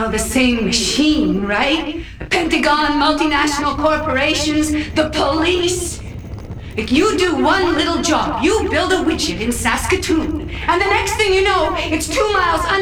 know, the same machine, right? The Pentagon, multinational corporations, the police. Like, you do one little job. You build a widget in Saskatoon. And the next thing you know, it's 2 miles